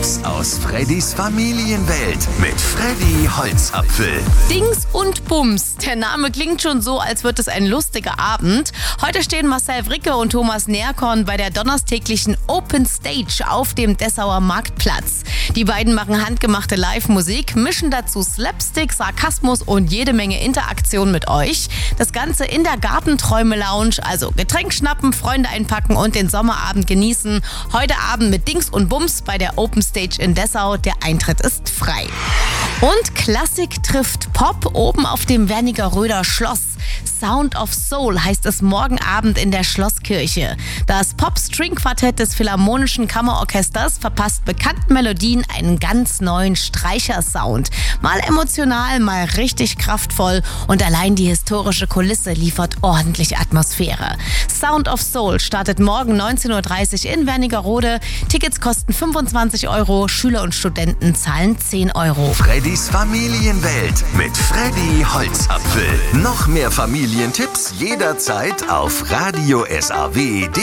Dings aus Freddys Familienwelt mit Freddy Holzapfel. Dings und Bums. Der Name klingt schon so, als wird es ein lustiger Abend. Heute stehen Marcel Wricke und Thomas Nährkorn bei der donnerstäglichen Open Stage auf dem Dessauer Marktplatz. Die beiden machen handgemachte Live-Musik, mischen dazu Slapstick, Sarkasmus und jede Menge Interaktion mit euch. Das Ganze in der Gartenträume-Lounge, also Getränk schnappen, Freunde einpacken und den Sommerabend genießen. Heute Abend mit Dings und Bums bei der Open Stage in Dessau. Der Eintritt ist frei. Und Klassik trifft Pop oben auf dem Wernigerröder Schloss. Sound of Soul heißt es morgen Abend in der Schlosskirche. Das Pop-String-Quartett des Philharmonischen Kammerorchesters verpasst bekannten Melodien einen ganz neuen Streichersound. Mal emotional, mal richtig kraftvoll und allein die historische Kulisse liefert ordentlich Atmosphäre. Sound of Soul startet morgen 19.30 Uhr in Wernigerode. Tickets kosten 25 €, Schüler und Studenten zahlen 10 €. Freddys Familienwelt mit Freddy Holzapfel. Noch mehr Familientipps jederzeit auf Radio SAW.